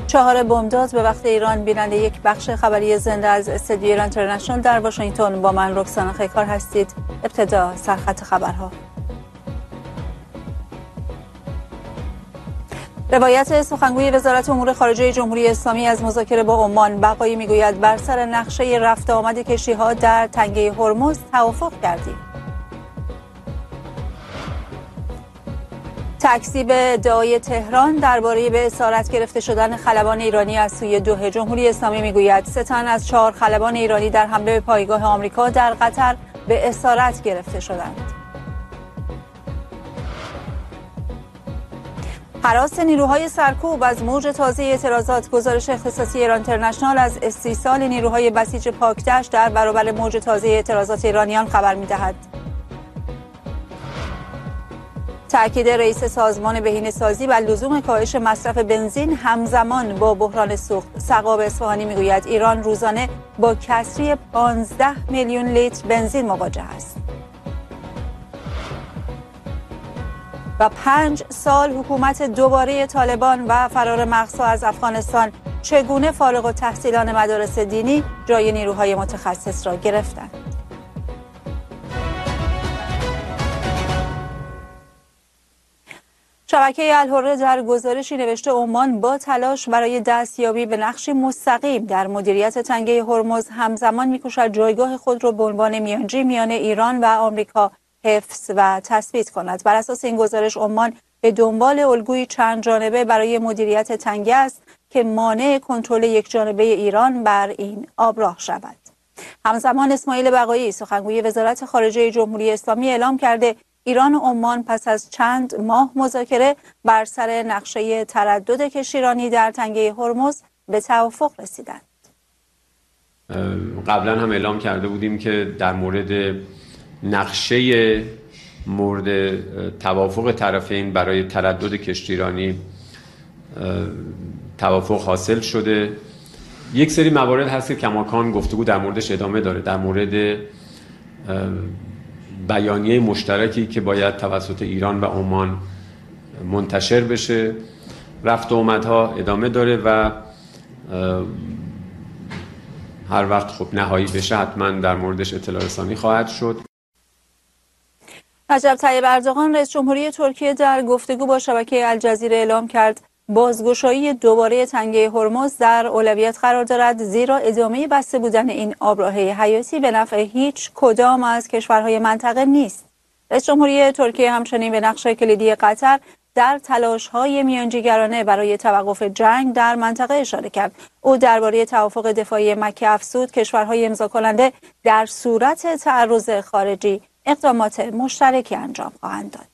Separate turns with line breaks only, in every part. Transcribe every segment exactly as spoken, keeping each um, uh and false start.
چهار بمبداد به وقت ایران. بیننده یک بخش خبری زنده از استودیو ایران اینترنشنال در واشنگتن با من رکسانا خیکار هستید. ابتدا سرخط خبرها. روایت سخنگوی وزارت امور خارجه جمهوری اسلامی از مذاکره با عمان. بقایی میگوید بر سر نقشه رفت آمد کشتی‌ها در تنگه هرمز توافق کردیم. تکذیب ادعای تهران درباره به اسارت گرفته شدن خلبان ایرانی از سوی دوحه. جمهوری اسلامی میگوید سه تن از چهار خلبان ایرانی در حمله به پایگاه آمریکا در قطر به اسارت گرفته شدند. هراس نیروهای سرکوب از موج تازه اعتراضات. گزارش اختصاصی ایران اینترنشنال از استیصال نیروهای بسیج پاکدشت در برابر موج تازه اعتراضات ایرانیان خبر می‌دهد. تأکید رئیس سازمان بهینه‌سازی بر لزوم کاهش مصرف بنزین همزمان با بحران سوخت. سقاب اصفهانی میگوید ایران روزانه با کسری پانزده میلیون لیتر بنزین مواجه است. و پنج سال حکومت دوباره طالبان و فرار مقصا از افغانستان. چگونه فارغ التحصیلان مدارس دینی جای نیروهای متخصص را گرفتند؟ شبکه الحره در گزارشی نوشته عمان با تلاش برای دستیابی به نقشی مستقیم در مدیریت تنگه هرمز همزمان می‌کوشد جایگاه خود را به عنوان میانجی میان ایران و آمریکا حفظ و تثبیت کند. بر اساس این گزارش عمان به دنبال الگویی چند جانبه برای مدیریت تنگه است که مانع کنترل یک جانبه ایران بر این آبراه شود. همزمان اسماعیل بقایی سخنگوی وزارت خارجه جمهوری اسلامی اعلام کرده ایران و عمان پس از چند ماه مذاکره بر سر نقشه تردد کشتیرانی در تنگه هرمز به توافق رسیدند.
قبلا هم اعلام کرده بودیم که در مورد نقشه مورد توافق طرفین برای تردد کشتیرانی توافق حاصل شده. یک سری موارد هست که کماکان گفتگو در موردش ادامه داره، در مورد بیانیه مشترکی که باید توسط ایران و عمان منتشر بشه. رفت و آمدها ادامه داره و هر وقت خب نهایی بشه حتما در موردش اطلاع رسانی خواهد شد.
رجب طیب اردوغان رئیس جمهوری ترکیه در گفتگو با شبکه الجزیره اعلام کرد بازگشایی دوباره تنگه هرمز در اولویت قرار دارد، زیرا ادامه بسته بودن این آبراه حیاتی به نفع هیچ کدام از کشورهای منطقه نیست. رئیس جمهوری ترکیه همچنین به نقش کلیدی قطر در تلاش‌های میانجیگرانه برای توقف جنگ در منطقه اشاره کرد. او درباره توافق دفاعی مکه افزود کشورهای امضا کننده در صورت تعرض خارجی اقدامات مشترکی انجام خواهند داد.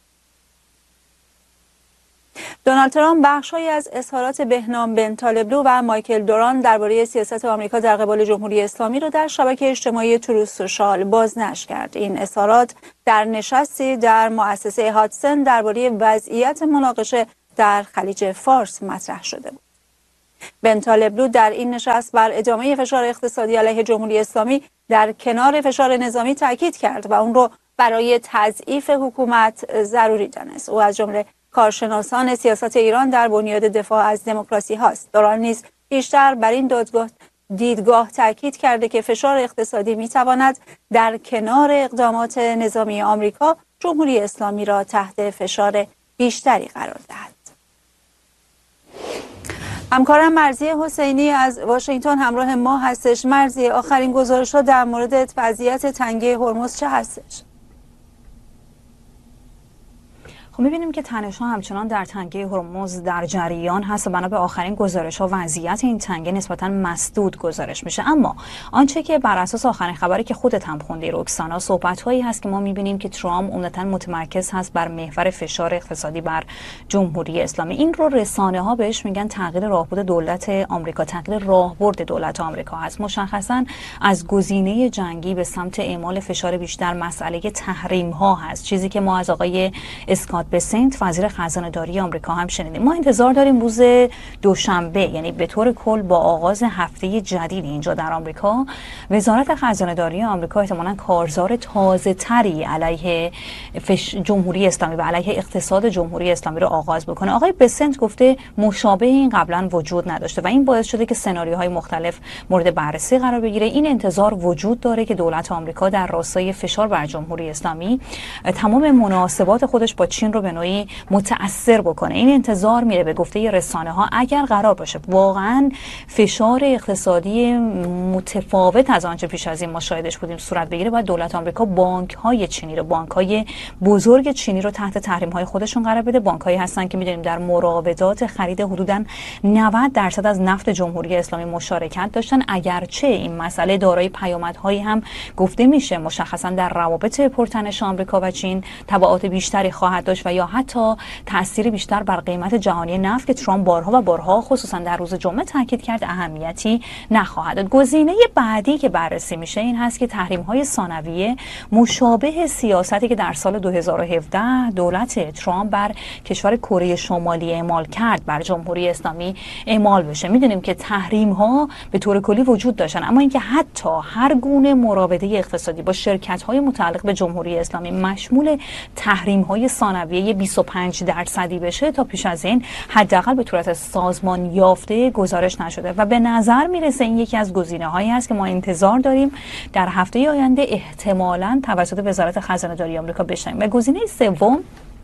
دونالد ترامپ بخش‌هایی از اظهارات بهنام بن طالبلو و مایکل دوران درباره سیاست آمریکا در قبال جمهوری اسلامی را در شبکه اجتماعی تروث سوشال بازنشر کرد. این اظهارات در نشستی در مؤسسه هادسن درباره وضعیت مناقشه در خلیج فارس مطرح شده بود. بن طالبلو در این نشست بر ادامه فشار اقتصادی علیه جمهوری اسلامی در کنار فشار نظامی تاکید کرد و اون رو برای تضعیف حکومت ضروری دانست. او از جمله کارشناسان سیاست ایران در بنیاد دفاع از دموکراسی هاست. دوران نیز بیشتر بر این دادگاه دیدگاه تاکید کرده که فشار اقتصادی میتواند در کنار اقدامات نظامی آمریکا جمهوری اسلامی را تحت فشار بیشتری قرار دهد. همکارم مرضیه حسینی از واشنگتن همراه ما هستش. مرضیه، آخرین گزارش ها در مورد وضعیت تنگه هرمز چه هستش؟
خب می‌بینیم که تنش‌ها همچنان در تنگه هرمز در جریان هست و بنا به آخرین گزارش‌ها وضعیت این تنگه نسبتاً مسدود گزارش میشه. اما آنچه که بر اساس آخرین خبری که خودت هم خوندی رکسانا، صحبت‌هایی هست که ما می‌بینیم که ترامپ عمدتاً متمرکز هست بر محور فشار اقتصادی بر جمهوری اسلامی. این رو رسانه‌ها بهش میگن تغییر راهبرد دولت آمریکا، تغییر راهبرد دولت آمریکا هست. مشخصاً از گزینه جنگی به سمت اعمال فشار بیشتر مسئله تحریم‌ها هست، چیزی که ما از آقای اسکات بسنت وزیر خزانه‌داری آمریکا هم شنیدیم. ما انتظار داریم روز دوشنبه، یعنی به طور کل با آغاز هفته جدید اینجا در آمریکا، وزارت خزانه‌داری آمریکا احتمالاً کارزار تازه‌تری علیه فش... جمهوری اسلامی و علیه اقتصاد جمهوری اسلامی رو آغاز بکنه. آقای بسنت گفته مشابه این قبلا وجود نداشته و این باعث شده که سناریوهای مختلف مورد بررسی قرار بگیره. این انتظار وجود داره که دولت آمریکا در راستای فشار بر جمهوری اسلامی تمام مناسبات خودش با چین رو به نوعی متأثر بکنه. این انتظار میره به گفته رسانه ها اگر قرار باشه واقعا فشار اقتصادی متفاوت از آنچه پیش از این ما شاهدش بودیم صورت بگیره، باید دولت آمریکا بانک های چینی رو، بانک های بزرگ چینی رو تحت تحریم های خودشون قرار بده. بانک هایی هستن که میدونیم در مراودات خرید حدوداً نود درصد از نفت جمهوری اسلامی مشارکت داشتن، اگرچه این مسئله دارای پیامدهایی هم گفته میشه مشخصا در روابط پرتنش آمریکا و چین تبعات بیشتری خواهد داشت و یا حتی تاثیر بیشتر بر قیمت جهانی نفت که ترامپ بارها و بارها خصوصا در روز جمعه تاکید کرد اهمیتی نخواهد داشت. گزینه بعدی که بررسی میشه این هست که تحریم های ثانویه مشابه سیاستی که در سال دو هزار و هفده دولت ترامپ بر کشور کره شمالی اعمال کرد بر جمهوری اسلامی اعمال بشه. میدونیم که تحریم ها به طور کلی وجود داشتن، اما اینکه حتی هر گونه مراوده اقتصادی با شرکت های متعلق به جمهوری اسلامی مشمول تحریم های ثانویه بیست و پنج درصدی بشه تا پیش از این حداقل به صورت سازمان یافته گزارش نشده و به نظر میرسه این یکی از گزینه هایی است که ما انتظار داریم در هفته آینده احتمالاً توسط وزارت خزانه‌داری آمریکا بشنویم. و گزینه سوم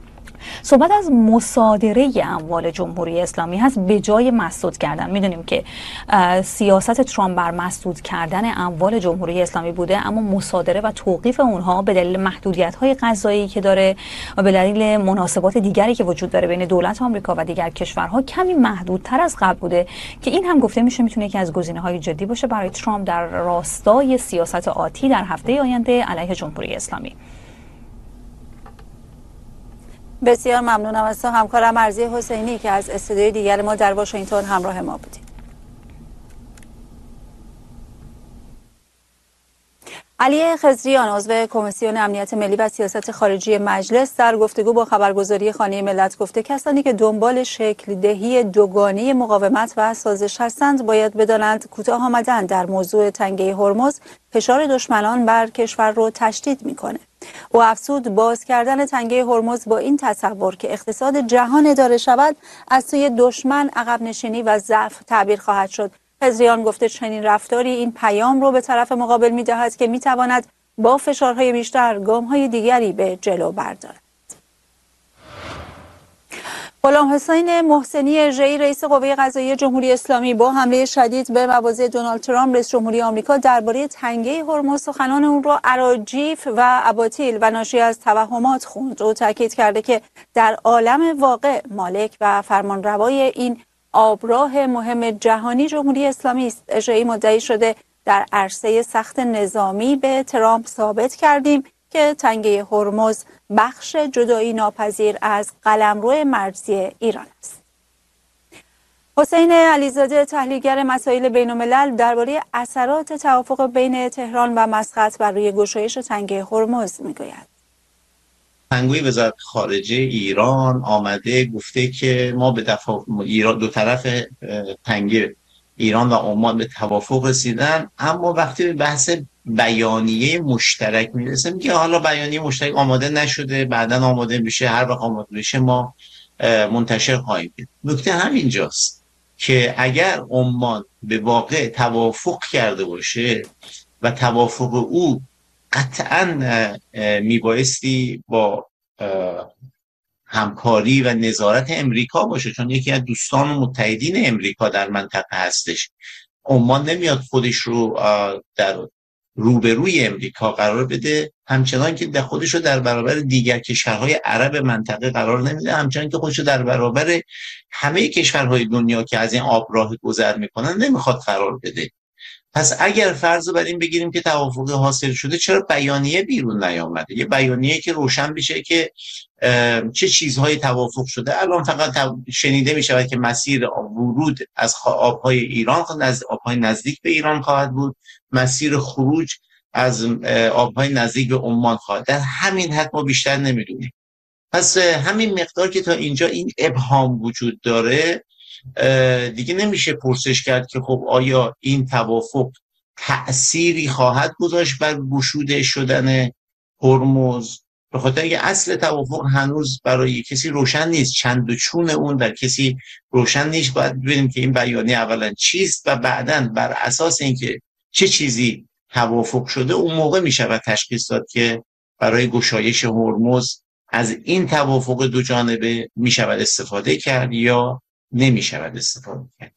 صحبت از مصادره اموال جمهوری اسلامی هست به جای مسدود کردن. میدونیم که سیاست ترامپ بر مسدود کردن اموال جمهوری اسلامی بوده، اما مصادره و توقیف اونها به دلیل محدودیت‌های غذایی که داره و به دلیل مناسبات دیگری که وجود داره بین دولت آمریکا و دیگر کشورها کمی محدودتر از قبل بوده که این هم گفته میشه میتونه یکی از گزینه‌های جدی باشه برای ترامپ در راستای سیاست آتی در هفته آینده علیه جمهوری اسلامی.
بسیار ممنونم از تو همکارم مرضیه حسینی که از استودیوی دیگر ما در واشنگتن همراه ما بودید. علی خضریان عضو کمیسیون امنیت ملی و سیاست خارجی مجلس در گفتگو با خبرگزاری خانه ملت گفته کسانی که دنبال شکل دهی دوگانه مقاومت و سازش هستند باید بدانند کوتاه آمدن در موضوع تنگه هرمز فشار دشمنان بر کشور رو تشدید میکنه. او افزود باز کردن تنگه هرمز با این تصور که اقتصاد جهان اداره شود از سوی دشمن عقب نشینی و ضعف تعبیر خواهد شد. خضریان گفته چنین رفتاری این پیام رو به طرف مقابل می‌دهد که می‌تواند با فشارهای بیشتر گام‌های دیگری به جلو بردارد. غلام حسین محسنی اژه‌ای رئیس قوه قضاییه جمهوری اسلامی با حمله شدید به مواضع دونالد ترامپ رئیس جمهوری آمریکا درباره تنگه هرمز سخنان اون را اراجیف و اباطیل و ناشی از توهمات خوند. او تاکید کرده که در عالم واقع مالک و فرمانروای این آبراه مهم جهانی جمهوری اسلامی است. اژه‌ای مدعی شده در عرصه سخت نظامی به ترامپ ثابت کردیم که تنگه هرمز بخش جدایی ناپذیر از قلمرو مرزی ایران است. حسین علیزاده تحلیلگر مسائل بین الملل درباره اثرات توافق بین تهران و مسقط بر روی گشایش تنگه هرمز میگوید.
سخنگوی وزارت خارجه ایران آمده گفته که ما به تفاوض ایران دو طرف تنگه ایران و عمان به توافق رسیدن، اما وقتی به بحث بیانیه مشترک میرسه میگه حالا بیانیه مشترک آماده نشده، بعداً آماده میشه، هر وقت آماده بشه ما منتشر خواهیم کرد. نکته همینجاست که اگر عمان به واقع توافق کرده باشه و توافق او قطعاً میبایستی با همکاری و نظارت امریکا باشه، چون یکی از دوستان و متحدین امریکا در منطقه هستش. عمان نمیاد خودش رو در روبروی امریکا قرار بده، همچنان که در خودش رو در برابر دیگر کشورهای عرب منطقه قرار نمیده، همچنان که خودش رو در برابر همه کشورهای دنیا که از این آبراه گذر میکنن نمیخواد قرار بده. پس اگر فرض بر این بگیریم که توافق حاصل شده، چرا بیانیه بیرون نیامده؟ یه بیانیه که روشن بشه که چه چیزهای توافق شده. الان فقط شنیده می شود که مسیر ورود از آبهای ایران از آبهای نزدیک به ایران خواهد بود، مسیر خروج از آبهای نزدیک به عمان خواهد. در همین حد ما بیشتر نمیدونیم. پس همین مقدار که تا اینجا این ابهام وجود داره دیگه نمیشه پرسش کرد که خب آیا این توافق تأثیری خواهد گذاشت بر گشوده شدن هرمز، به خاطر اینکه اصل توافق هنوز برای کسی روشن نیست، چند و چون اون در کسی روشن نیست. باید ببینیم که این بیانیه اولا چیست و بعداً بر اساس اینکه چه چیزی توافق شده اون موقع میشه تشخیص داد که برای گشایش هرمز از این توافق دو جانبه میشود استفاده کرد یا نمیشود استفاده کرد.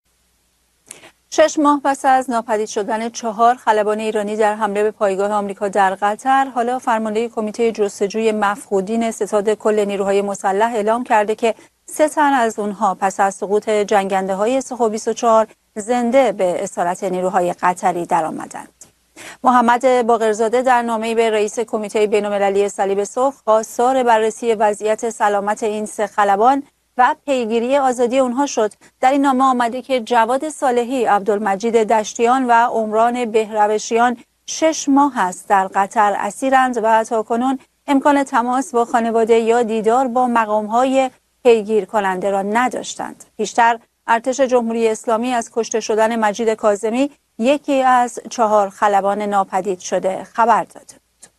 شش ماه پس از ناپدید شدن چهار خلبان ایرانی در حمله به پایگاه آمریکا در قطر، حالا فرمانده کمیته جستجوی مفقودین ستاد کل نیروهای مسلح اعلام کرده که سه تن از اونها پس از سقوط جنگنده‌های سخو بیست و چهار زنده به اسارت نیروهای قطری درآمدند. محمد باقرزاده در نامه‌ای به رئیس کمیته بین‌المللی صلیب سرخ خواستار بررسی وضعیت سلامت این سه خلبان و پیگیری آزادی اونها شد. در این نامه آمده که جواد صالحی، عبدالمجید دشتیان و عمران بهروشیان شش ماه است در قطر اسیرند و تاکنون امکان تماس با خانواده یا دیدار با مقام‌های پیگیر کننده را نداشتند. پیشتر ارتش جمهوری اسلامی از کشته شدن مجید کاظمی، یکی از چهار خلبان ناپدید شده، خبر داده بود.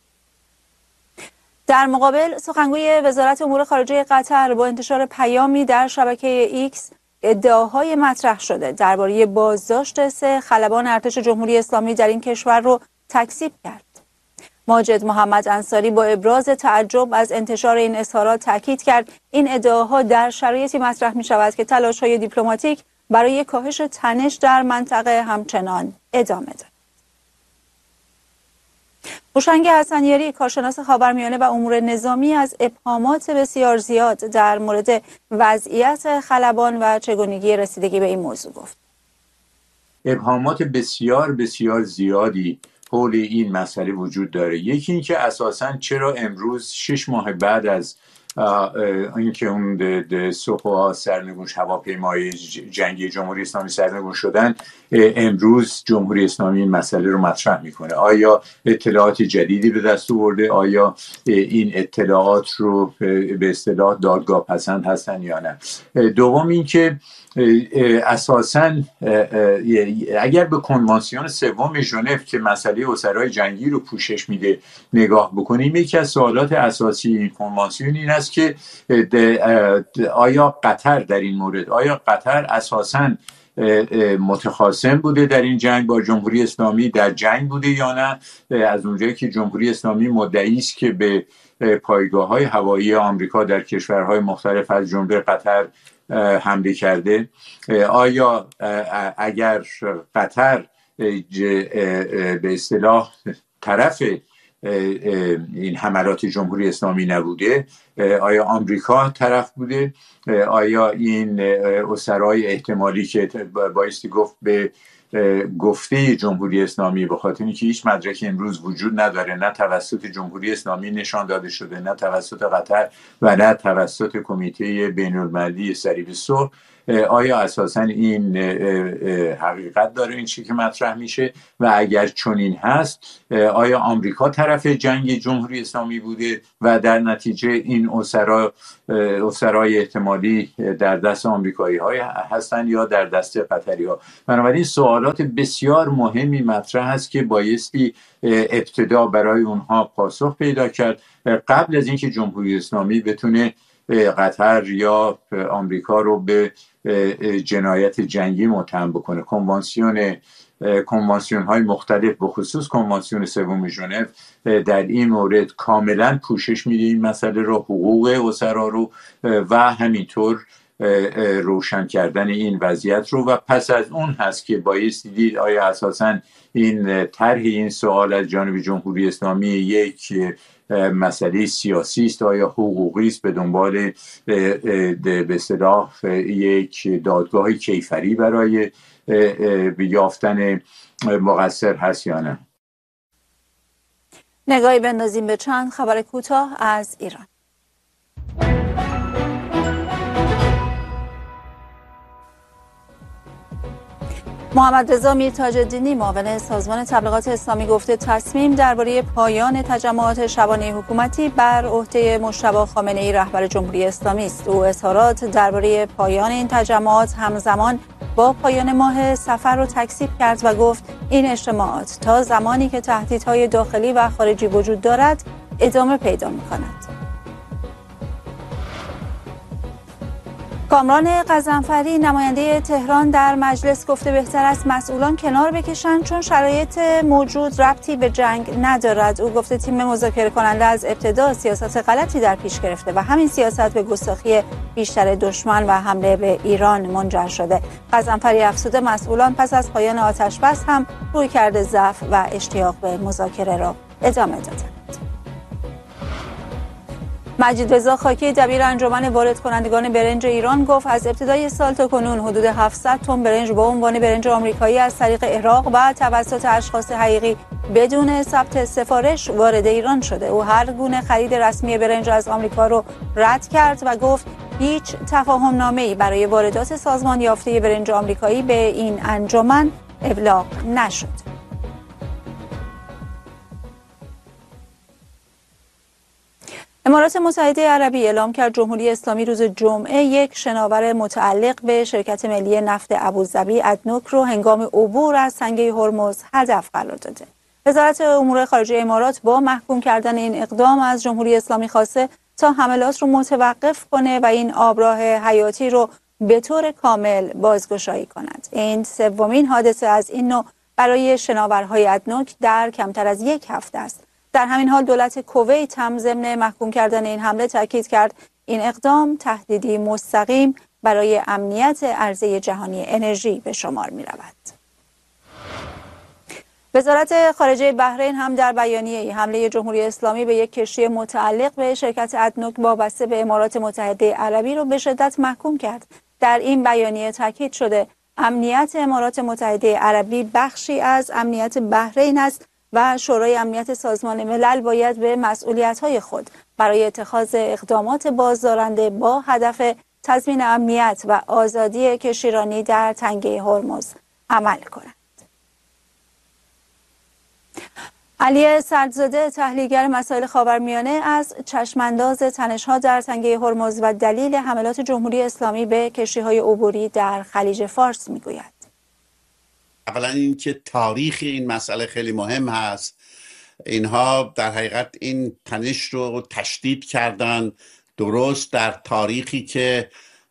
در مقابل سخنگوی وزارت امور خارجه قطر با انتشار پیامی در شبکه ایکس ادعاهای مطرح شده درباره بازداشت سه خلبان ارتش جمهوری اسلامی در این کشور رو تکذیب کرد. ماجد محمد انصاری با ابراز تعجب از انتشار این اظهارات تاکید کرد این ادعاها در شرایطی مطرح می شود که تلاش‌های دیپلماتیک برای کاهش تنش در منطقه همچنان ادامه دارد. هوشنگ حسنیاری، کارشناس خاورمیانه و امور نظامی، از ابهامات بسیار زیاد در مورد وضعیت خلبان و چگونگی رسیدگی به این موضوع گفت.
ابهامات بسیار بسیار زیادی حول این مسئله وجود داره. یکی این که اساساً چرا امروز شش ماه بعد از اینکه اون سخوها سرنگون هواپیمای جنگی جمهوری اسلامی سرنگون شدن، امروز جمهوری اسلامی این مسئله رو مطرح میکنه؟ آیا اطلاعات جدیدی به دست آورده؟ آیا این اطلاعات رو به اصطلاح دادگاه پسند هستن یا نه؟ دوم اینکه اساساً اگر به کنوانسیون سوم ژنو که مسئله اسرای جنگی رو پوشش میده نگاه بکنیم، یکی از سوالات اساسی این کنوانسیون این است که آیا قطر در این مورد آیا قطر اساساً متخاصم بوده در این جنگ با جمهوری اسلامی، در جنگ بوده یا نه؟ از اونجایی که جمهوری اسلامی مدعی است که به پایگاه‌های هوایی آمریکا در کشورهای مختلف از جمله قطر حمله کرده، آیا اگر قطر به اصطلاح طرف این حملات جمهوری اسلامی نبوده، آیا آمریکا طرف بوده؟ آیا این اسرای احتمالی که بایستی گفت به گفته جمهوری اسلامی، به خاطر اینکه هیچ مدرکی امروز وجود نداره، نه توسط جمهوری اسلامی نشان داده شده، نه توسط قطر و نه توسط کمیته بین‌المللی صلیب سرخ، آیا اساساً این حقیقت داره این چیزی که مطرح میشه؟ و اگر چنین هست، آیا آمریکا طرف جنگ جمهوری اسلامی بوده و در نتیجه این اسرا اسرای احتمالی در دست آمریکایی های هستن یا در دست قطری ها؟ بنابراین سوالات بسیار مهمی مطرح است که بایستی ابتدا برای اونها پاسخ پیدا کرد قبل از اینکه جمهوری اسلامی بتونه قطر یا آمریکا رو به جنایت جنگی متهم بکنه. کنوانسیون کنوانسیون های مختلف به خصوص کنوانسیون سوم ژنو در این مورد کاملا پوشش میده این مسئله رو، حقوق اسرا رو و همینطور روشن کردن این وضعیت رو. و پس از اون هست که بایستی دید آیا اساساً این طرح این سوال از جانب جمهوری اسلامی یک مسئله سیاسی است، آیا حقوقی است، به دنبال به اصطلاح یک دادگاه کیفری برای یافتن مقصر هست یا نه؟
نگاهی بندازیم به چند خبر کوتاه از ایران. محمد رضا میرتاج‌الدینی معاون سازمان تبلیغات اسلامی گفته تصمیم درباره پایان تجمعات شبانه حکومتی بر عهده مجتبی خامنه‌ای رهبر جمهوری اسلامی است. او اظهارات درباره پایان این تجمعات همزمان با پایان ماه صفر را تکذیب کرد و گفت این اجتماعات تا زمانی که تهدیدهای داخلی و خارجی وجود دارد ادامه پیدا می‌کند. کامران غضنفری نماینده تهران در مجلس گفته بهتر است مسئولان کنار بکشند چون شرایط موجود ربطی به جنگ ندارد. او گفته تیم مذاکره کننده از ابتدا سیاست غلطی در پیش گرفته و همین سیاست به گستاخی بیشتر دشمن و حمله به ایران منجر شده. غضنفری افزوده مسئولان پس از پایان آتش بس هم رویکرد ضعف و اشتیاق به مذاکره را ادامه دادند. مجید رضا خاکی دبیر انجمن وارد کنندگان برنج ایران گفت از ابتدای سال تا کنون حدود هفتصد تن برنج با عنوان برنج آمریکایی از طریق عراق و توسط اشخاص حقیقی بدون ثبت سفارش وارد ایران شده. او هر گونه خرید رسمی برنج از آمریکا رو رد کرد و گفت هیچ تفاهم نامه‌ای برای واردات سازمان یافته برنج آمریکایی به این انجمن ابلاغ نشد. امارات متحده عربی اعلام کرد جمهوری اسلامی روز جمعه یک شناور متعلق به شرکت ملی نفت ابوظبی ادنوک رو هنگام عبور از تنگه هرمز هدف قرار داده. وزارت امور خارجه امارات با محکوم کردن این اقدام از جمهوری اسلامی خواسته تا حملات رو متوقف کنه و این آبراه حیاتی رو به طور کامل بازگشایی کند. این سومین حادثه از این نوع برای شناورهای ادنوک در کمتر از یک هفته است. در همین حال دولت کویت هم ضمن محکوم کردن این حمله تاکید کرد این اقدام تهدیدی مستقیم برای امنیت عرضه جهانی انرژی به شمار می رود. وزارت خارجه بحرین هم در بیانیه حمله جمهوری اسلامی به یک کشتی متعلق به شرکت ادنوک وابسته به امارات متحده عربی را به شدت محکوم کرد. در این بیانیه تاکید شده امنیت امارات متحده عربی بخشی از امنیت بحرین است و شورای امنیت سازمان ملل باید به مسئولیت‌های خود برای اتخاذ اقدامات بازدارنده با هدف تضمین امنیت و آزادی کشتیرانی در تنگه هرمز عمل کند. علی سردزاده تحلیلگر مسائل خاورمیانه از چشمانداز تنش‌ها در تنگه هرمز و دلیل حملات جمهوری اسلامی به کشتی‌های عبوری در خلیج فارس می‌گوید.
اولا اینکه تاریخ این مسئله خیلی مهم هست. اینها در حقیقت این تنش رو تشدید کردن درست در تاریخی که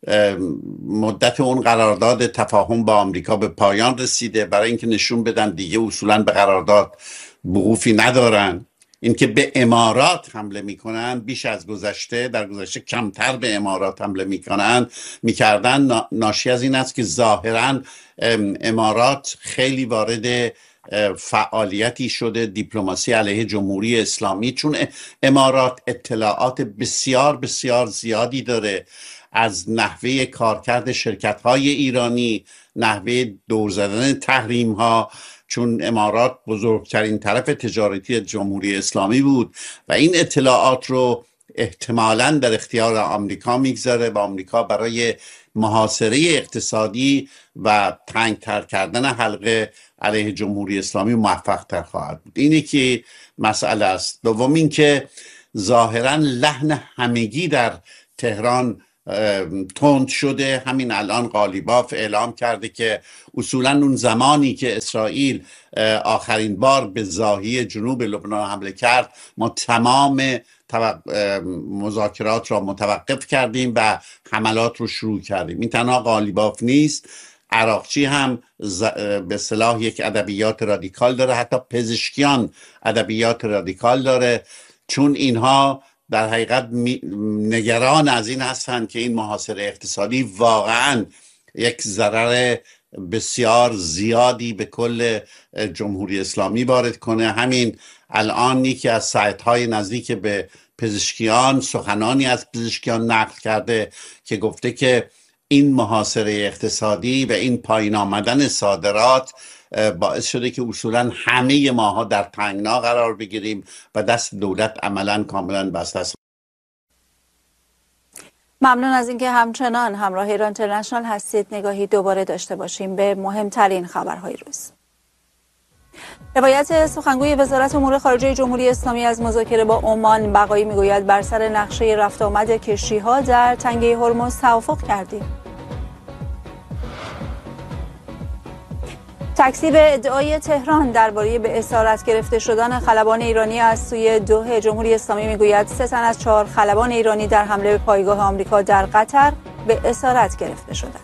مدت اون قرارداد تفاهم با آمریکا به پایان رسیده، برای اینکه نشون بدن دیگه اصولا به قرارداد وقوفی ندارن. اینکه به امارات حمله میکنن بیش از گذشته، در گذشته کمتر به امارات حمله میکنن میکردن، ناشی از این است که ظاهرا امارات خیلی وارد فعالیتی شده دیپلماسی علیه جمهوری اسلامی، چون امارات اطلاعات بسیار بسیار زیادی داره از نحوه کارکرد شرکت‌های ایرانی، نحوه دور زدن تحریم‌ها، چون امارات بزرگترین طرف تجارتی جمهوری اسلامی بود و این اطلاعات رو احتمالاً در اختیار آمریکا میگذاره و آمریکا برای محاصره اقتصادی و تنگتر کردن حلقه علیه جمهوری اسلامی موفق تر خواهد بود. اینه که مسئله است. دوم این که ظاهراً لحن همگی در تهران تند شده. همین الان قالیباف اعلام کرده که اصولا اون زمانی که اسرائیل آخرین بار به ضاحی جنوب لبنان حمله کرد ما تمام مذاکرات را متوقف کردیم و حملات رو شروع کردیم. این تنها قالیباف نیست، عراقچی هم به اصطلاح یک ادبیات رادیکال داره، حتی پزشکیان ادبیات رادیکال داره، چون اینها در حقیقت نگران از این هستند که این محاصره اقتصادی واقعا یک ضرر بسیار زیادی به کل جمهوری اسلامی وارد کنه. همین الان یکی از سایت‌های نزدیک به پزشکیان سخنانی از پزشکیان نقل کرده که گفته که این محاصره اقتصادی و این پایین آمدن صادرات باعث شده که اصولا همه ماها در تنگنا قرار بگیریم و دست دولت عملا کاملا بسته است.
ممنون از اینکه همچنان همراه ایران اینترنشنال هستید. نگاهی دوباره داشته باشیم به مهمترین خبرهای روز. روایت سخنگوی وزارت امور خارجه جمهوری اسلامی از مذاکره با عمان بقایی میگوید بر سر نقشه رفت آمد کشتی‌ها در تنگه هرمز توافق کردیم. تکذیب ادعای تهران درباره به اسارت گرفته شدن خلبان ایرانی از سوی دوحه. جمهوری اسلامی میگوید سه تن از چهار خلبان ایرانی در حمله به پایگاه آمریکا در قطر به اسارت گرفته شدند.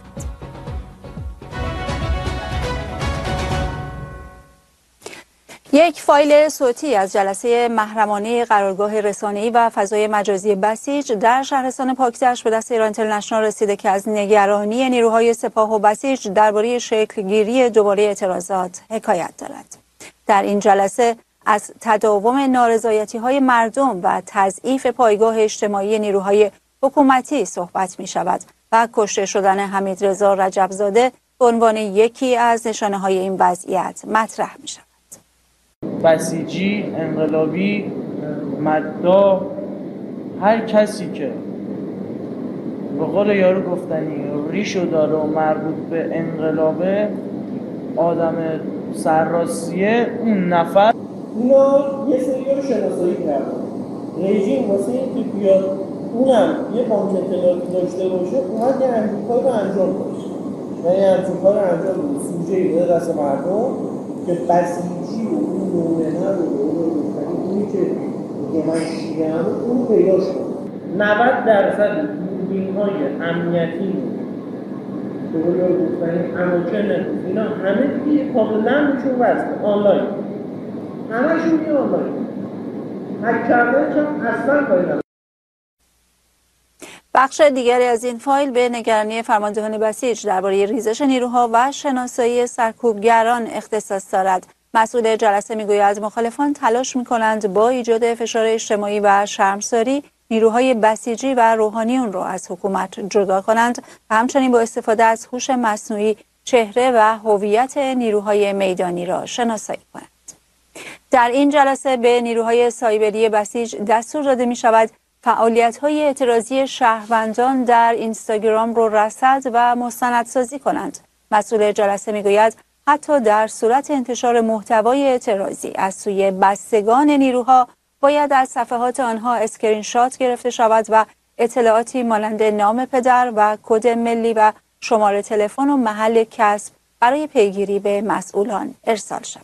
یک فایل صوتی از جلسه محرمانه قرارگاه رسانه‌ای و فضای مجازی بسیج در شهرستان پاکدشت به دست ایران اینترنشنال رسیده که از نگرانی نیروهای سپاه و بسیج درباره شکلگیری دوباره اعتراضات حکایت دارد. در این جلسه از تداوم نارضایتی‌های مردم و تضعیف پایگاه اجتماعی نیروهای حکومتی صحبت می‌شود و کشته شدن حمیدرضا رجبزاده به عنوان یکی از نشانه‌های این وضعیت مطرح می‌شود.
بسیجی، انقلابی، مددا، هر کسی که به قول یارو گفتنی ریشو داره و مربوط به انقلابه، آدم سرراستیه، اون نفر
اینا یه سری رو شناسایی کردن. رژیم واسه این که بیاد اونم یه بانک اطلاعاتی داشته باشه اومد یه همچین کار رو انجام باشه و یه همچین کار رو انجام باشه سوژه‌ای بده دست مردم که بسیجی و اون نومنه رو اونی که من شیعه هم اون پیدا شد. نود درصد دوربین‌های امنیتی به قول گفتنی اماکن اینا همه دیگه کاملا میشون وزن آنلاین، همه‌شون دیگه آنلاین، هک کردنش هم اصلا کاری نداره.
بخش دیگری از این فایل به نگرانی فرماندهان بسیج درباره ریزش نیروها و شناسایی سرکوبگران اختصاص دارد. مسئول جلسه میگوید مخالفان تلاش میکنند با ایجاد فشار اجتماعی و شرمساری نیروهای بسیجی و روحانیون را از حکومت جدا کنند و همچنین با استفاده از هوش مصنوعی چهره و هویت نیروهای میدانی را شناسایی کنند. در این جلسه به نیروهای سایبری بسیج دستور داده می شود فعالیت‌های اعتراضی شهروندان در اینستاگرام را رصد و مستندسازی کنند. مسئول جلسه میگوید حتی در صورت انتشار محتوای اعتراضی از سوی بستگان نیروها باید از صفحات آنها اسکرین شات گرفته شود و اطلاعاتی مانند نام پدر و کد ملی و شماره تلفن و محل کسب برای پیگیری به مسئولان ارسال شود.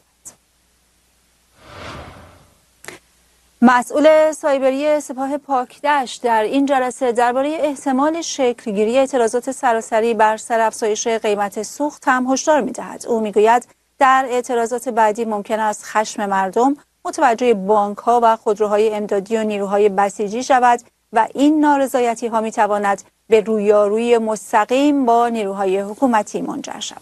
مسئول سایبری سپاه پاکدشت در این جلسه درباره احتمال شکلگیری اعتراضات سراسری بر سر افزایش قیمت سوخت هم هشدار می‌دهد. او می‌گوید در اعتراضات بعدی ممکن است خشم مردم متوجه بانک‌ها و خودروهای امدادی و نیروهای بسیجی شود و این نارضایتی‌ها می‌تواند به رویارویی مستقیم با نیروهای حکومتی منجر شود.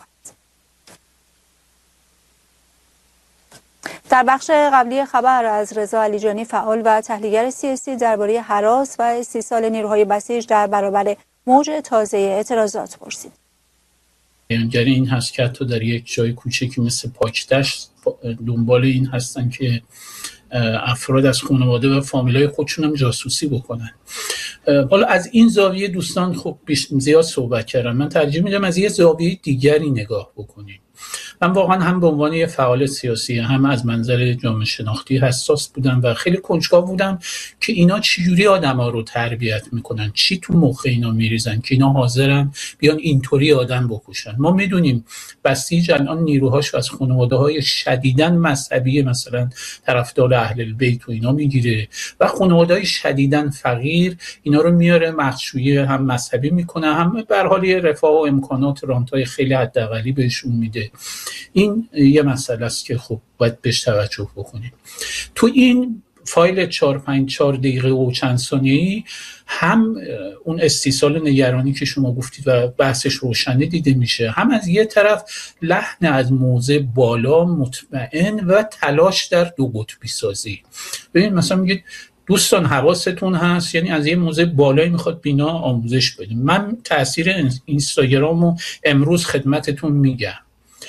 در بخش قبلی خبر از رضا علیجانی فعال و تحلیلگر سیاسی درباره هراس و استیصال نیروهای بسیج در برابر موج تازه اعتراضات پرسید.
بیانگری این هست که حتی در یک جای کوچکی مثل پاکدشت دنبال این هستن که افراد از خانواده و فامیلای خودشون هم جاسوسی بکنن. حالا از این زاویه دوستان خب زیاد صحبت کردم، من ترجیح میدم از یه زاویه دیگری نگاه بکنیم. من واقعا هم به عنوان یه فعال سیاسی هم از منظر جامعه شناختی حساس بودم و خیلی کنجکاو بودم که اینا چجوری آدما رو تربیت میکنن، چی تو مخ اینا میریزن که اینا حاضرن بیان اینطوری آدم بکشن. ما میدونیم بسیج الان نیروهاش از خانواده‌های شدیداً مذهبی مثلا طرفدار اهل البیت و اینا میگیره و خانواده‌های شدیداً فقیر اینا رو میاره مخشویی هم مذهبی میکنه، هم به هر حال رفاه و امکانات رانتای خیلی حداقلی بهشون میده. این یه مسئله است که خب باید بهش توجه بکنیم. تو این فایل چهار پنج چهار دقیقه و چند ثانیه‌ای هم اون استیصال نگرانی که شما گفتید و بحثش روشنه دیده میشه، هم از یه طرف لحن از موضع بالا مطمئن و تلاش در دو قطبی سازی. ببین مثلا میگید دوستان حواستون هست، یعنی از یه موضع بالایی میخواد بینا آموزش بدیم. من تاثیر اینستاگرامو امروز خدمتتون میگم.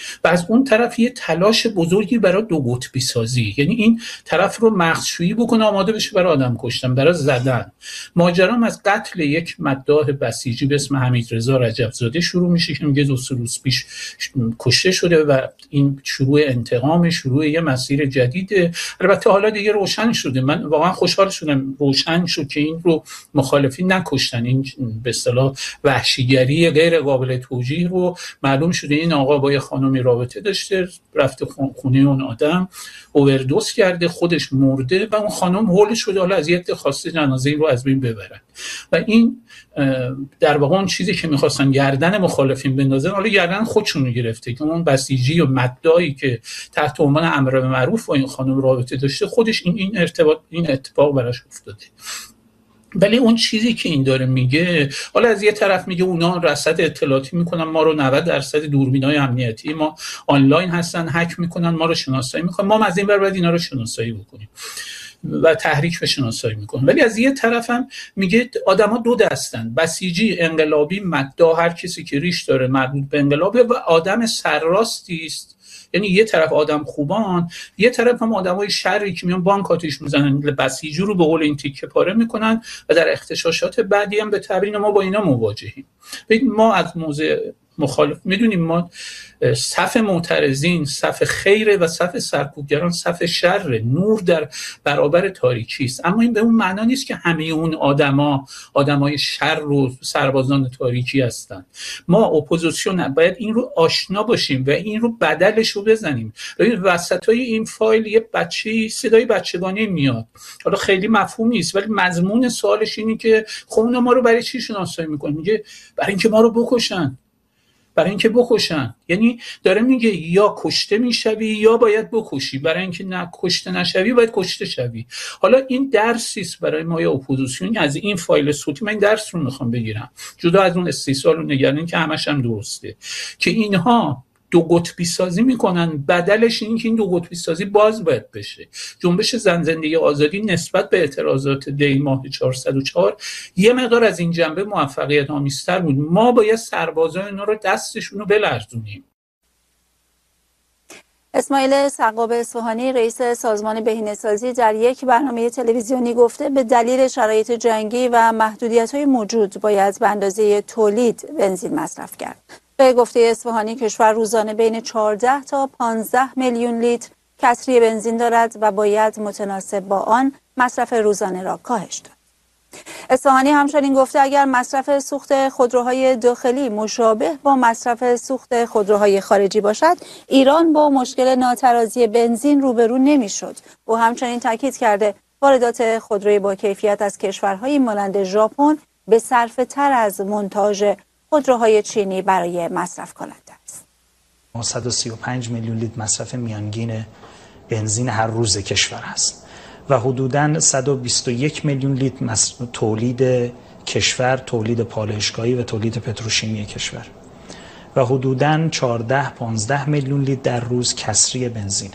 و از اون طرف یه تلاش بزرگی برای دو قطبی سازی، یعنی این طرف رو مغزشویی بکنه آماده بشه برای آدم کشتن، برای زدن. ماجرام از قتل یک مداح بسیجی به اسم حمیدرضا رجبزاده شروع میشه که میگه دو سه روز پیش کشته شده و این شروع انتقام، شروع یه مسیر جدیده. البته حالا دیگه روشن شده، من واقعا خوشحال شدم روشن شد که این رو مخالفین نکشتن، این به اصطلاح وحشیگری غیر قابل توجیه رو معلوم شده این آقا با یه خانمی رابطه داشته، رفته خونه اون آدم اووردوز کرده، خودش مرده و اون خانم هول شده، حالا از یه خواسته جنازه این رو از بین ببرن و این در واقع اون چیزی که می‌خواستن گردن مخالفین بندازن حالا گردن خودشون رو گرفته که اون بسیجی و مدعی که تحت عنوان امر به معروف با این خانم رابطه داشته خودش این این ارتباط این اتفاق براش افتاده. ولی اون چیزی که این داره میگه، حالا از یه طرف میگه اونا رصد اطلاعاتی میکنن ما رو، نود درصد دوربینای امنیتی ما آنلاین هستن هک میکنن ما رو شناسایی میکنن، ما از این ور باید اینا رو شناسایی بکنیم و تحریک به شناسایی میکنن. ولی از یه طرف هم میگه آدما دو دستن، بسیجی، انقلابی، مدعا، هر کسی که ریش داره مربوط به انقلابه و آدم سرراستی است. یعنی یه طرف آدم خوبان، یه طرف هم آدمای شری که میان بانک آتیش میزنن، بسیجی رو به قول این تیکه پاره میکنن و در اغتشاشات بعدی هم به تبریین ما با اینا مواجهیم. ببین ما از موضع مخالف میدونیم ما صف معترضین صف خیره و صف سرکوبگران صف شر، نور در برابر تاریکی است. اما این به اون معنا نیست که همه اون آدما آدمای شر و سربازان تاریکی هستند. ما اپوزیسیون باید این رو آشنا باشیم و این رو بدلش رو بزنیم. ببین وسطای این فایل یه بچه‌ای صدای بچگانه میاد، حالا خیلی مفهوم نیست ولی مضمون سوالش اینه که خب اونا ما رو برای چی شناسایی میکنن؟ میگه برای اینکه ما رو بکشن، برای اینکه بکشن. یعنی داره میگه یا کشته میشوی یا باید بکشی، برای اینکه نه کشته نشوی باید کشته شوی. حالا این درسی است برای ما اپوزیسیون. از این فایل صوتی من این درس رو میخوام بگیرم، جدا از اون استیصال و نگرانی که همش هم درسته، که اینها دو قطبی سازی میکنن، بدلش این که این دو قطبی سازی باز باید بشه. جنبش زن زندگی آزادی نسبت به اعتراضات دی ماه چهارصد و چهار یه مقدار از این جنبه موفقیت آمیزتر بود. ما باید سربازان اینا رو دستشون رو بلرزونیم.
اسماعیل سقاب اصفهانی رئیس سازمان بهینه‌سازی در یک برنامه تلویزیونی گفته به دلیل شرایط جنگی و محدودیت‌های موجود باید به اندازه تولید بنزین مصرف کرد. به گفته اصفهانی کشور روزانه بین چهارده تا پانزده میلیون لیتر کسری بنزین دارد و باید متناسب با آن مصرف روزانه را کاهش داد. اصفهانی همچنین گفته اگر مصرف سوخت خودروهای داخلی مشابه با مصرف سوخت خودروهای خارجی باشد، ایران با مشکل ناترازی بنزین روبرو نمی‌شد. او همچنین تاکید کرده واردات خودروی با کیفیت از کشورهای مانند ژاپن به صرفه تر از مونتاژ خودروهای چینی برای مصرف کننده است.
صد و سی و پنج میلیون لیتر مصرف میانگین بنزین هر روز کشور است و حدوداً صد و بیست و یک میلیون لیتر تولید کشور، تولید پالایشگاهی و تولید پتروشیمی کشور و حدوداً چهارده پانزده میلیون لیتر در روز کسری بنزین.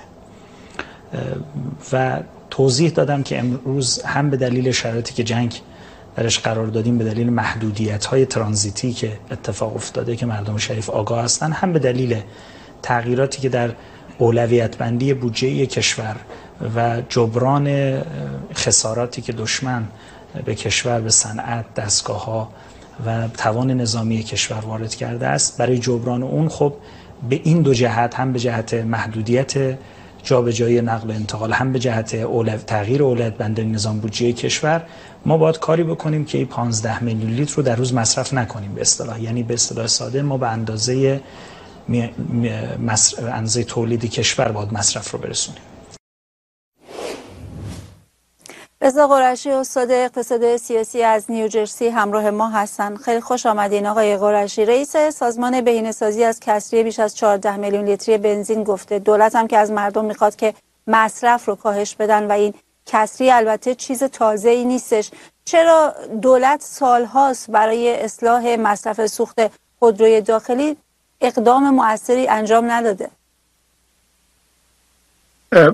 و توضیح دادم که امروز هم به دلیل شرایطی که جنگ درش قرار دادیم، به دلیل محدودیت‌های ترانزیتی که اتفاق افتاده که مردم شریف آگاه هستن، هم به دلیل تغییراتی که در اولویت بندی بودجه کشور و جبران خساراتی که دشمن به کشور، به صنعت، دستگاه‌ها و توان نظامی کشور وارد کرده است، برای جبران اون خب به این دو جهت، هم به جهت محدودیت جابجایی نقل و انتقال، هم به جهت اولویت تغییر اولویت بندی نظام بودجه کشور، ما باید کاری بکنیم که پانزده میلیون لیتر رو در روز مصرف نکنیم به اصطلاح. یعنی به اصطلاح ساده ما به اندازه می... می... مصر... اندازه تولیدی کشور باید مصرف رو برسونیم.
رضا قرشی استاد اقتصاد سیاسی از نیوجرسی همراه ما هستن. خیلی خوش آمدین آقای قرشی. رئیس سازمان بهینه‌سازی از کسری بیش از چهارده میلیون لیتری بنزین گفته دولت هم که از مردم میخواد که مصرف رو کاهش بدن و این کسری البته چیز تازه‌ای نیستش. چرا دولت سالهاست برای اصلاح مصرف سوخت خودروی داخلی اقدام مؤثری انجام نداده؟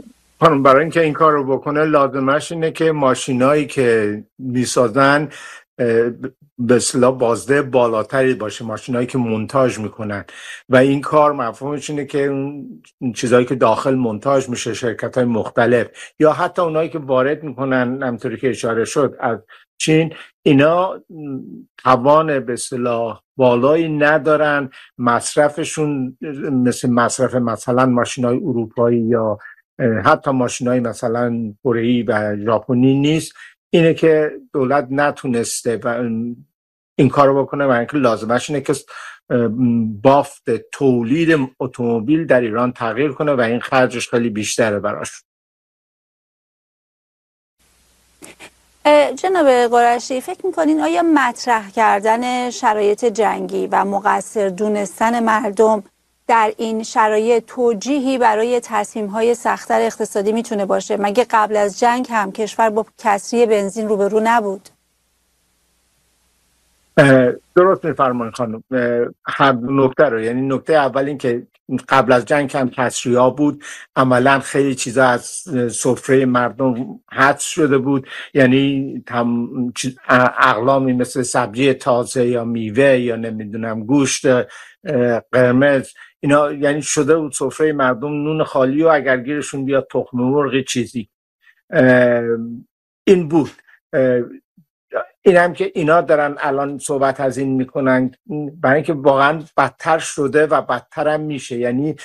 برای اینکه این کار رو بکنه لازمش اینه که ماشینایی که میسازن به اصطلاح بازده بالاتری باشه، ماشینایی که مونتاژ میکنن و این کار مفهومش اینه که اون چیزایی که داخل مونتاژ میشه، شرکت‌های مختلف یا حتی اونایی که وارد میکنن همونطوری که اشاره شد از چین، اینا توان به اصطلاح بالایی ندارن، مصرفشون مثل مصرف مثلا ماشینای اروپایی یا حتی ماشینای مثلا کره‌ای و ژاپنی نیست. اینه که دولت نتونسته و این کارو بکنه و اینکه لازمش اینه که بافت تولید اتومبیل در ایران تغییر کنه و این خرجش خیلی بیشتره براش.
جناب قریشی، فکر میکنین آیا مطرح کردن شرایط جنگی و مقصر دونستن مردم در این شرایط توجیهی برای تصمیم‌های سخت‌تر اقتصادی میتونه باشه؟ مگه قبل از جنگ هم کشور با کسری بنزین روبرو نبود؟
درست میفرمایید خانم. هر نکته رو، یعنی نکته اول این که قبل از جنگ هم کسری ها بود، عملا خیلی چیزا از سفره مردم حذف شده بود، یعنی اقلامی مثل سبزی تازه یا میوه یا نمیدونم گوشت قرمز، اینا یعنی شده بود سفره مردم نون خالی و اگر گیرشون بیاد تخم مرغ چیزی. این بود. این هم که اینا دارن الان صحبت از این میکنن برای اینکه واقعا بدتر شده و بدتر هم میشه. یعنی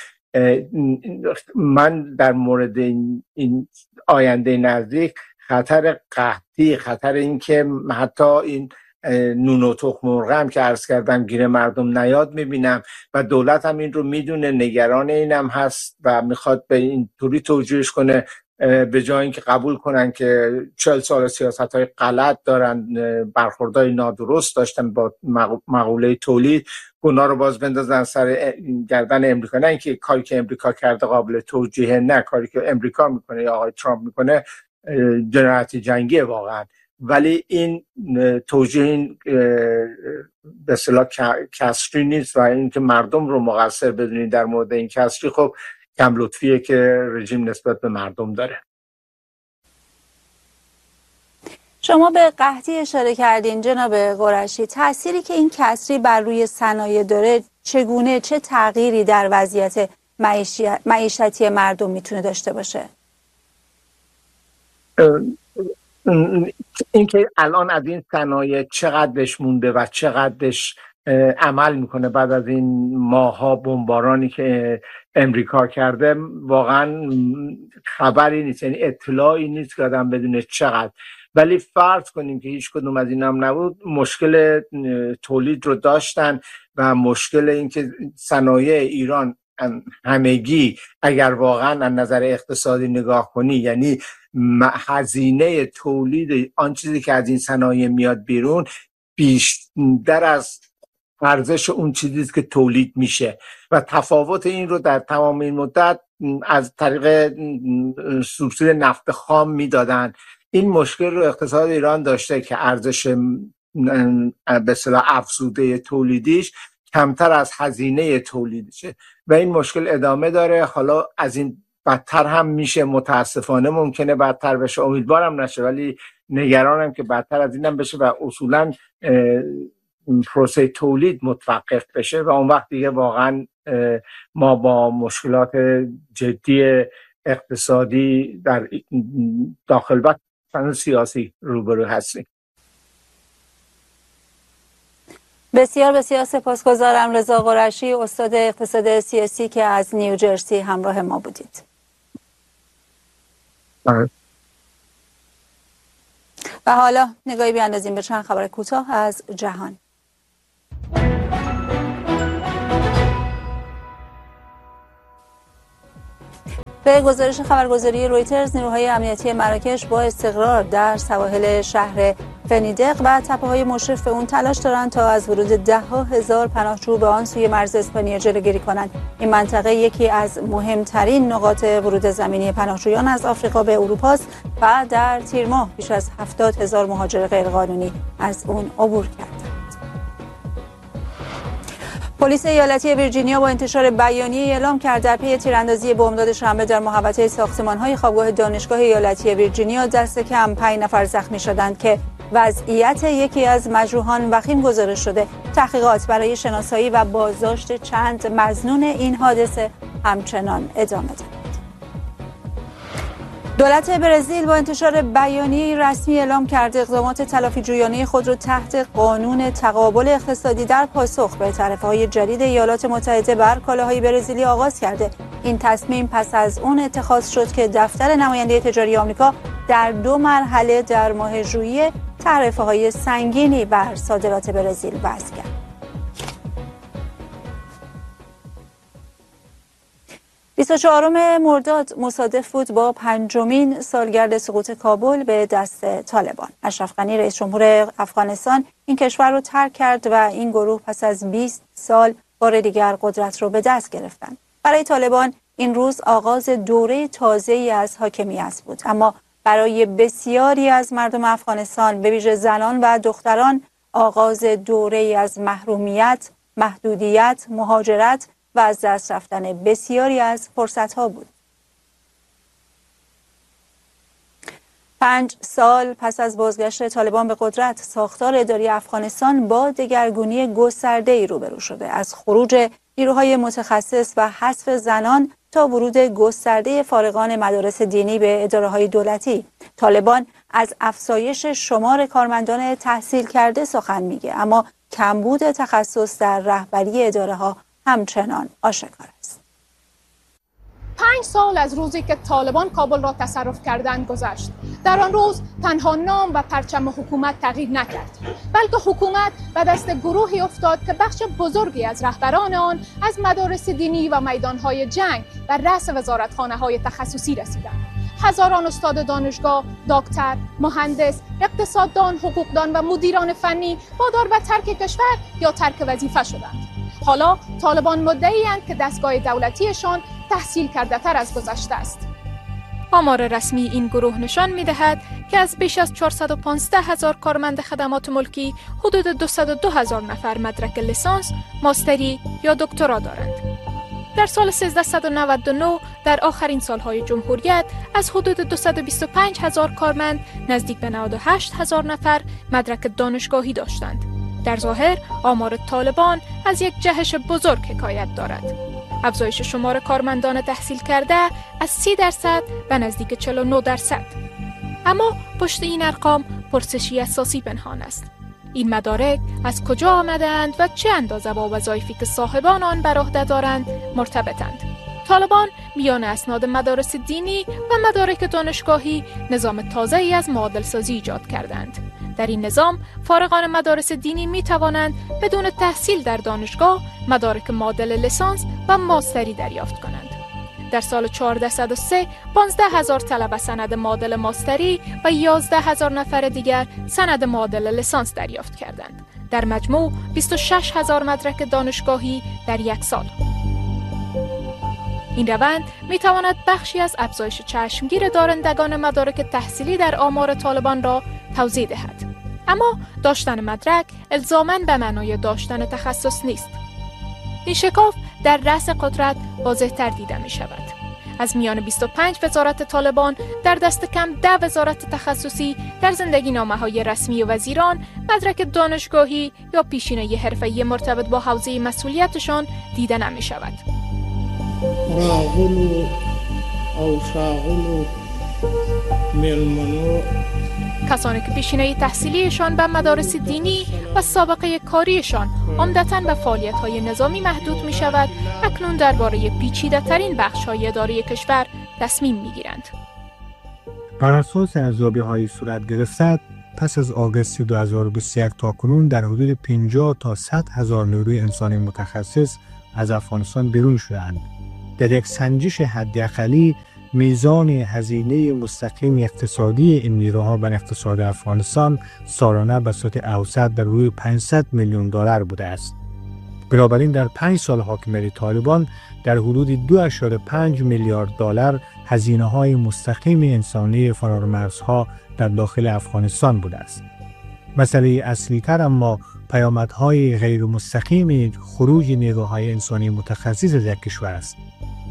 من در مورد این, این آینده نزدیک خطر قحطی، خطر این که حتی این نون و تخم مرغ هم که عرض کردم گیر مردم نیاد میبینم و دولت هم این رو میدونه، نگران اینم هست و میخواد به این طوری توجیهش کنه به جای اینکه قبول کنن که چهل سال سیاست‌های غلط دارن، برخوردهای نادرست داشتن با مقوله تولید، گناه رو باز بندازن سر گردن امریکا. نه اینکه کاری که امریکا کرده قابل توجیه، نه، کاری که امریکا میکنه یا آقای ترامپ میکنه جنایت جنگی واقعا، ولی این توجیه این به اصطلاح کسری نیست و اینکه مردم رو مقصر بدونید در مورد این کسری، خب کم لطفیه که رژیم نسبت به مردم داره.
شما به قحطی اشاره کردین جناب قریشی، تأثیری که این کسری بر روی صنایع داره چگونه، چه تغییری در وضعیت معیشتی مردم میتونه داشته باشه؟
اینکه الان از این صنایع چقدرش مونده و چقدرش عمل میکنه بعد از این ماها بمبارانی که امریکا کرده، واقعا خبری نیست، یعنی اطلاعی نیست که آدم بدونه چقدر. ولی فرض کنیم که هیچ کدوم از این هم نبود، مشکل تولید رو داشتن و مشکل این که صنایع ایران همگی اگر واقعا از نظر اقتصادی نگاه کنی، یعنی هزینه تولید آن چیزی که از این صنایع میاد بیرون بیشتر از ارزش اون چیزی که تولید میشه و تفاوت این رو در تمام این مدت از طریق سوبسید نفت خام میدادن. این مشکل رو اقتصاد ایران داشته که ارزش به اصطلاح افزوده تولیدیش کمتر از هزینه تولیدشه و این مشکل ادامه داره. حالا از این بدتر هم میشه، متاسفانه ممکنه بدتر بشه، امیدوارم نشه ولی نگرانم که بدتر از اینم بشه و اصولاً پروسه تولید متوقف بشه و اون وقت دیگه واقعا ما با مشکلات جدی اقتصادی در داخل و سیاسی روبرو هستیم.
بسیار بسیار سپاسگزارم. رضا قریشی، استاد اقتصاد سیاسی که از نیوجرسی همراه ما بودید. آه. و حالا نگاهی بیاندازیم به چند خبر کوتاه از جهان. به گزارش خبرگزاری رویترز، نیروهای امنیتی مراکش با استقرار در سواحل شهر فنیدق و تپه‌های مشرف به اون تلاش دارند تا از ورود ده ها هزار پناهجو به آن سوی مرز اسپانیا جلوگیری کنند. این منطقه یکی از مهمترین نقاط ورود زمینی پناهجویان از آفریقا به اروپا است و در تیر ماه بیش از هفتاد هزار مهاجر غیرقانونی از اون عبور کردند. پلیس ایالتی ویرجینیا با انتشار بیانیه اعلام کرد در پی تیراندازی بمبداد شنبه در محوطه ساختمان‌های خوابگاه دانشگاه ایالتی ویرجینیا دست کم پنج نفر زخمی شدند که وضعیت یکی از مجروحان وخیم گزارش شده. تحقیقات برای شناسایی و بازداشت چند مظنون این حادثه همچنان ادامه دارد. دولت برزیل با انتشار بیانیه رسمی اعلام کرده اقدامات تلافی جویانه خود را تحت قانون تقابل اقتصادی در پاسخ به تعرفه‌های جدید ایالات متحده بر کالاهای برزیلی آغاز کرده. این تصمیم پس از اون اتخاذ شد که دفتر نماینده تجاری آمریکا در دو مرحله در ماه ژوئیه تعرفه‌های سنگینی بر صادرات برزیل وضع کرد. بیست و چهارم مرداد مصادف بود با پنجمین سالگرد سقوط کابل به دست طالبان. اشرف غنی رئیس جمهور افغانستان این کشور رو ترک کرد و این گروه پس از بیست سال بار دیگر قدرت رو به دست گرفتند. برای طالبان این روز آغاز دوره تازه‌ای از حاکمیت بود، اما برای بسیاری از مردم افغانستان به ویژه زنان و دختران آغاز دوره‌ای از محرومیت، محدودیت، مهاجرت و از دست رفتن بسیاری از فرصت‌ها بود. پنج سال پس از بازگشت طالبان به قدرت، ساختار اداری افغانستان با دگرگونی گسترده‌ای روبرو شده. از خروج نیروهای متخصص و حذف زنان تا ورود گسترده فارغان مدارس دینی به اداره‌های دولتی، طالبان از افزایش شمار کارمندان تحصیل کرده سخن میگه، اما کمبود تخصص در رهبری اداره‌ها همچنان آشکار است.
پنج سال از روزی که طالبان کابل را تصرف کردند گذشت. در آن روز تنها نام و پرچم حکومت تغییر نکرد، بلکه حکومت به دست گروهی افتاد که بخش بزرگی از رهبران آن از مدارس دینی و میدانهای جنگ و رأس وزارتخانه‌های تخصصی رسیدند. هزاران استاد دانشگاه، دکتر، مهندس، اقتصاددان، حقوقدان و مدیران فنی وادار به ترک کشور یا ترک وظیفه شدند. حالا طالبان مدعی‌اند که دستگاه دولتیشان تحصیل کرده تر از گذشته است.
آمار رسمی این گروه نشان می‌دهد که از بیش از چهارصد و پانزده هزار کارمند خدمات ملکی حدود دویست و دو هزار نفر مدرک لیسانس، ماستری یا دکترا دارند. در سال سیزده نود و نه در آخرین سالهای جمهوریت از حدود دویست و بیست و پنج هزار کارمند نزدیک به نود و هشت هزار نفر مدرک دانشگاهی داشتند. در ظاهر آمار طالبان از یک جهش بزرگ حکایت دارد. افزایش شمار کارمندان تحصیل کرده از سی درصد به نزدیک چهل و نه درصد. اما پشت این ارقام پرسشی اساسی پنهان است. این مدارک از کجا آمدند و چه اندازه با وظایفی که صاحبان آن بر عهده دارند مرتبطند؟ طالبان میان اسناد مدارس دینی و مدارک دانشگاهی نظام تازه‌ای از معادل سازی ایجاد کردند. در این نظام فارغان مدارس دینی می توانند بدون تحصیل در دانشگاه مدارک معادل لیسانس و ماستری دریافت کنند. در سال چهارصد و سه پانزده هزار طلبه سند معادل ماستری و یازده هزار نفر دیگر سند معادل لیسانس دریافت کردند. در مجموع بیست و شش هزار مدرک دانشگاهی در یک سال. این روند می تواند بخشی از افزایش چشمگیر دارندگان مدارک تحصیلی در آمار طالبان را توضیح دهد. اما داشتن مدرک الزاماً به معنای داشتن تخصص نیست. این شکاف در رأس قدرت واضح‌تر دیده می شود. از میان بیست و پنج وزارت طالبان در دست کم ده وزارت تخصصی در زندگی نامه‌های رسمی وزیران مدرک دانشگاهی یا پیشینه حرفه‌ای مرتبط با حوزه مسئولیتشان دیده نمی شود.
راغلو او شاغلو ملمنو
کسانی که پیشینه تحصیلیشان به مدارس دینی و سابقه کاریشان عمدتاً به فعالیت‌های نظامی محدود می شود، اکنون درباره پیچیده ترین بخش‌های اداره کشور تصمیم می‌گیرند.
بر اساس ارزیابی‌های صورت گرفته پس از آگوست دو هزار و بیست و یک تا کنون در حدود پنجاه تا صد هزار نیروی انسانی متخصص از افغانستان بیرون شدند. در یک سنجش حداقلی میزان هزینه مستقیم اقتصادی این نیروها بر اقتصاد افغانستان سالانه به صورت اوسط در روی پانصد میلیون دلار بوده است. بنابراین در پنج سال حاکمیت طالبان در حدود دو ممیز پنج میلیارد دلار هزینه‌های مستقیم انسانی فرارمرزها در داخل افغانستان بوده است. مسئله اصلی تر اما پیامدهای غیر مستقیم خروج نیروهای انسانی متخصص از یک کشور است.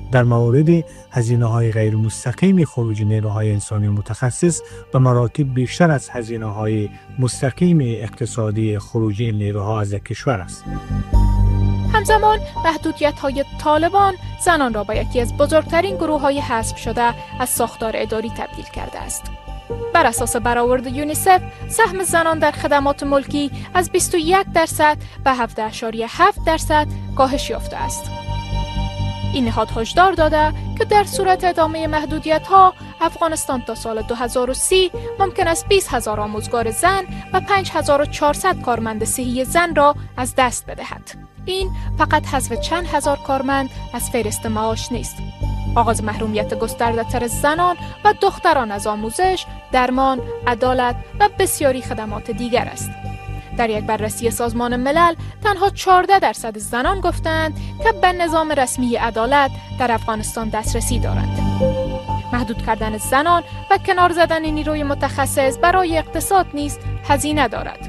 در مورد هزینه‌های غیر مستقیم خروج نیروهای انسانی متخصص به مراتب بیشتر از هزینه‌های مستقیم اقتصادی خروج این نیروها از کشور است.
همزمان محدودیت‌های طالبان زنان را به یکی از بزرگترین گروه‌های حذف شده از ساختار اداری تبدیل کرده است. بر اساس برآورد یونیسف، سهم زنان در خدمات ملکی از بیست و یک درصد به هفده اشاریه هفت درصد کاهش یافته است. این نهاد هشدار داده که در صورت ادامه محدودیت‌ها، افغانستان تا سال دو هزار و سی ممکن است بیست هزار آموزگار زن و پنج هزار و چهارصد کارمند صحی زن را از دست بدهد. این فقط حذف چند هزار کارمند از فهرست معاش نیست. آغاز محرومیت گسترده تر زنان و دختران از آموزش، درمان، عدالت و بسیاری خدمات دیگر است. در یک بررسی سازمان ملل تنها چهارده درصد زنان گفتند که به نظام رسمی عدالت در افغانستان دسترسی دارند. محدود کردن زنان و کنار زدن نیروی متخصص برای اقتصاد نیز هزینه دارد.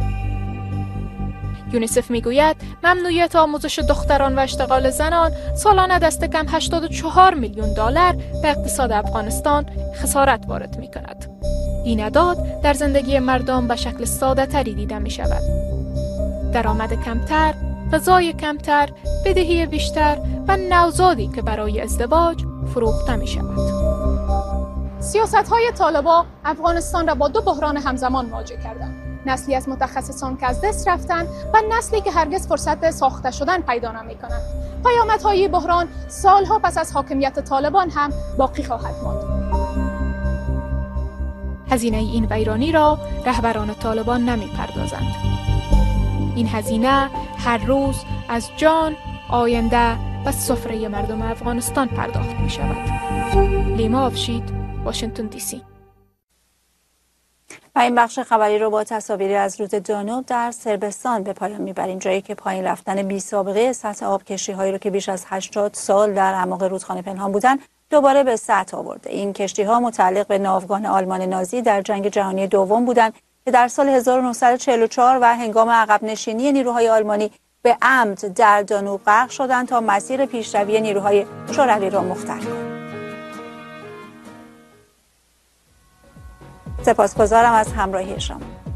یونیسف میگوید ممنوعیت آموزش دختران و اشتغال زنان سالانه دست کم هشتاد و چهار میلیون دلار به اقتصاد افغانستان خسارت وارد می کند. این اعداد در زندگی مردم به شکل ساده تری دیده می شود. درآمد کمتر، غذای کمتر، بدهی بیشتر و نوزادی که برای ازدواج فروخته می شود.
سیاست‌های طالبان افغانستان را با دو بحران همزمان مواجه کردند. نسلی از متخصصان که از دست رفتند و نسلی که هرگز فرصت ساخته شدن پیدا نمی‌کنند. پیامدهای بحران سالها پس از حاکمیت طالبان هم باقی خواهد ماند.
هزینه این ویرانی را رهبران طالبان نمی‌پردازند. این هزینه هر روز از جان، آینده و سفره مردم افغانستان پرداخت می‌شود. لیما افشید، واشنگتن دی سی.
و این بخش خبری رو با تصاویری از رود دانوب در صربستان به پایان میبریم، جایی که پایین رفتن بی سابقه سطح آبکشتی هایی رو که بیش از هشتاد سال در اعماق رودخانه پنهان بودن دوباره به سطح آورده. این کشتی ها متعلق به ناوگان آلمان نازی در جنگ جهانی دوم بودند که در سال هزار و نهصد و چهل و چهار و هنگام عقب نشینی نیروهای آلمانی به عمد در دانوب غرق شدند تا مسیر پیشروی نیروهای شوروی را مختل کنند. سپاسگزارم از همراهی شما.